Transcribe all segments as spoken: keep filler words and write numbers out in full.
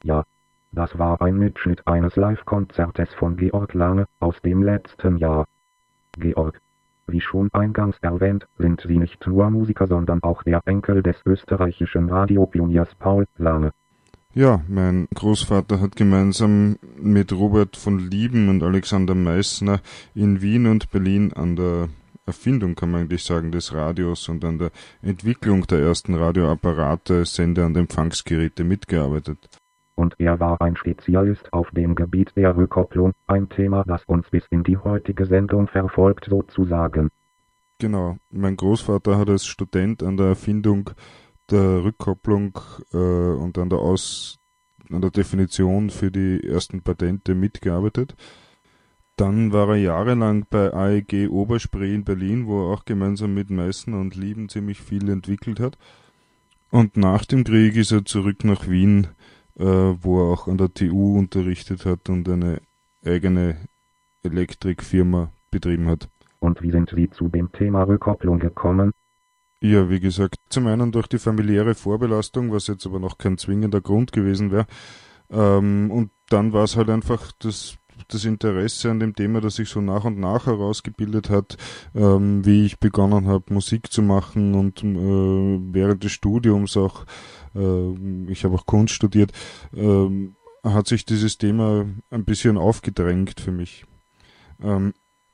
Ja, das war ein Mitschnitt eines Live-Konzertes von Georg Lange aus dem letzten Jahr. Georg, wie schon eingangs erwähnt, sind Sie nicht nur Musiker, sondern auch der Enkel des österreichischen Radiopioniers Paul Lange. Ja, mein Großvater hat gemeinsam mit Robert von Lieben und Alexander Meissner in Wien und Berlin an der Erfindung, kann man eigentlich sagen, des Radios und an der Entwicklung der ersten Radioapparate, Sender und Empfangsgeräte mitgearbeitet. Und er war ein Spezialist auf dem Gebiet der Rückkopplung, ein Thema, das uns bis in die heutige Sendung verfolgt sozusagen. Genau, mein Großvater hat als Student an der Erfindung der Rückkopplung äh, und an der, Aus, an der Definition für die ersten Patente mitgearbeitet. Dann war er jahrelang bei A E G Oberspree in Berlin, wo er auch gemeinsam mit Meissner und Lieben ziemlich viel entwickelt hat. Und nach dem Krieg ist er zurück nach Wien, äh, wo er auch an der T U unterrichtet hat und eine eigene Elektrikfirma betrieben hat. Und wie sind Sie zu dem Thema Rückkopplung gekommen? Ja, wie gesagt, zum einen durch die familiäre Vorbelastung, was jetzt aber noch kein zwingender Grund gewesen wäre. Ähm, und dann war es halt einfach das, das Interesse an dem Thema, das sich so nach und nach herausgebildet hat, ähm, wie ich begonnen habe, Musik zu machen und äh, während des Studiums auch, äh, ich habe auch Kunst studiert, äh, hat sich dieses Thema ein bisschen aufgedrängt für mich. Ähm,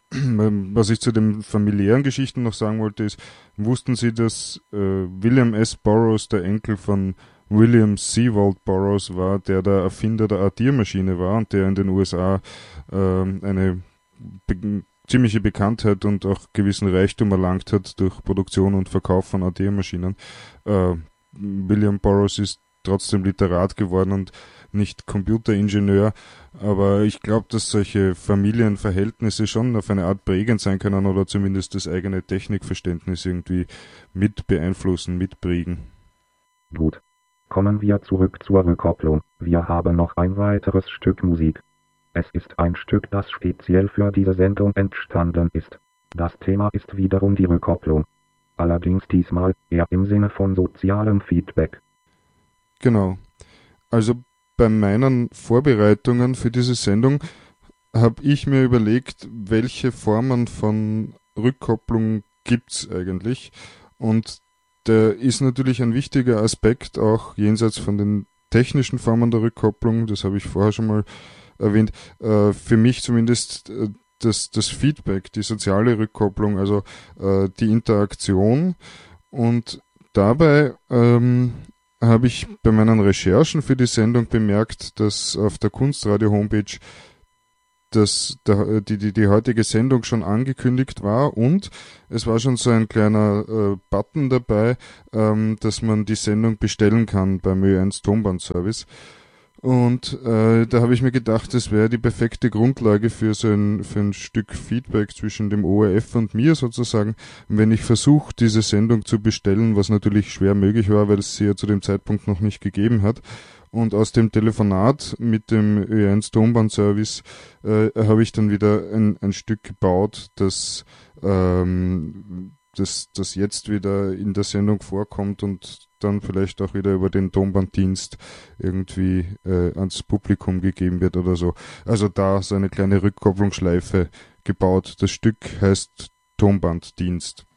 Was ich zu den familiären Geschichten noch sagen wollte, ist, wussten Sie, dass äh, William S. Burroughs der Enkel von William Sewald Burroughs war, der der Erfinder der Addiermaschine war und der in den U S A äh, eine be- ziemliche Bekanntheit und auch gewissen Reichtum erlangt hat durch Produktion und Verkauf von Addiermaschinen. Äh, William Burroughs ist trotzdem Literat geworden und nicht Computeringenieur, aber ich glaube, dass solche Familienverhältnisse schon auf eine Art prägend sein können oder zumindest das eigene Technikverständnis irgendwie mit beeinflussen, mitprägen. Gut. Kommen wir zurück zur Rückkopplung. Wir haben noch ein weiteres Stück Musik. Es ist ein Stück, das speziell für diese Sendung entstanden ist. Das Thema ist wiederum die Rückkopplung. Allerdings diesmal eher im Sinne von sozialem Feedback. Genau. Also bei meinen Vorbereitungen für diese Sendung habe ich mir überlegt, welche Formen von Rückkopplung gibt es eigentlich. Und der ist natürlich ein wichtiger Aspekt, auch jenseits von den technischen Formen der Rückkopplung, das habe ich vorher schon mal erwähnt, äh, für mich zumindest äh, das, das Feedback, die soziale Rückkopplung, also äh, die Interaktion. Und dabei ähm, habe ich bei meinen Recherchen für die Sendung bemerkt, dass auf der Kunstradio-Homepage dass der, die, die, die heutige Sendung schon angekündigt war und es war schon so ein kleiner äh, Button dabei, ähm, dass man die Sendung bestellen kann beim Ö eins Tonbandservice. Und äh, da habe ich mir gedacht, das wäre die perfekte Grundlage für so ein, für ein Stück Feedback zwischen dem O R F und mir sozusagen, wenn ich versuche, diese Sendung zu bestellen, was natürlich schwer möglich war, weil es sie ja zu dem Zeitpunkt noch nicht gegeben hat. Und aus dem Telefonat mit dem Ö eins Tonbandservice äh, habe ich dann wieder ein, ein Stück gebaut, das, ähm, das, das jetzt wieder in der Sendung vorkommt und dann vielleicht auch wieder über den Tonbanddienst irgendwie äh, ans Publikum gegeben wird oder so. Also da so eine kleine Rückkopplungsschleife gebaut. Das Stück heißt Tonbanddienst.